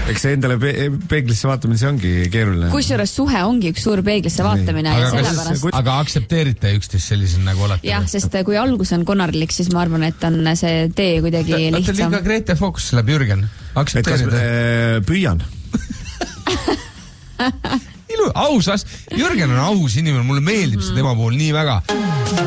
Eks see endale peeglisse vaatamine, see ongi keeruline. Kusjuures suhe ongi üks suur peeglisse vaatamine ja sellepärast... Aga aktsepteerite üksteist sellisel nagu olete? Jah, sest kui algus on konarlik, siis ma arvan, et on see tee kuidagi lihtsam. Liiga Grete Fox läheb Jürgen. Aktsepteerite? Püüan. Ausas. Jürgen on aus inimene, mulle meeldib see tema puhul nii väga.